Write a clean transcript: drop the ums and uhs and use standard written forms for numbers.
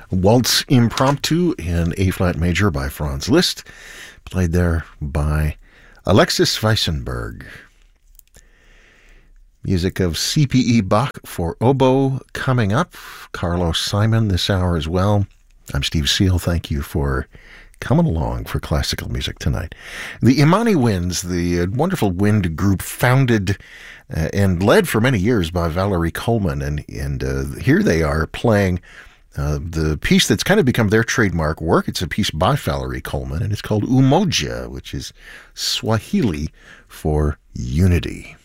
Waltz Impromptu in A-flat major by Franz Liszt, played there by Alexis Weissenberg. Music of C.P.E. Bach for oboe coming up. Carlos Simon this hour as well. I'm Steve Seal. Thank you for coming along for classical music tonight. The Imani Winds, the wonderful wind group founded and led for many years by Valerie Coleman, and here they are playing the piece that's kind of become their trademark work. It's a piece by Valerie Coleman, and it's called Umoja, which is Swahili for unity.